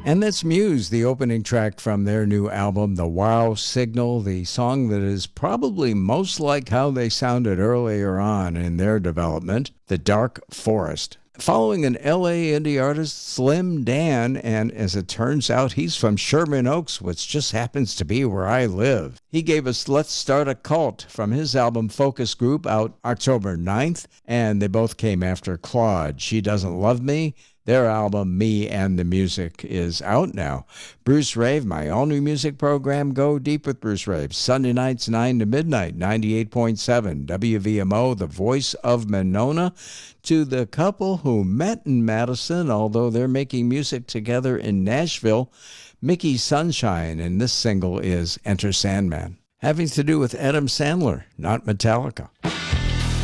And that's Muse, the opening track from their new album, The Wow Signal, the song that is probably most like how they sounded earlier on in their development, The Dark Forest. Following an LA indie artist, Slim Dan, and as it turns out, he's from Sherman Oaks, which just happens to be where I live. He gave us Let's Start a Cult from his album Focus Group out October 9th, and they both came after Claude, She Doesn't Love Me. Their album, Me and the Music, is out now. Bruce Rave, my all-new music program, Go Deep with Bruce Rave. Sunday nights, 9 to midnight, 98.7 WVMO, the voice of Monona. To the couple who met in Madison, although they're making music together in Nashville, Mickey Sunshine, and this single is Enter Sandman. Having to do with Adam Sandler, not Metallica.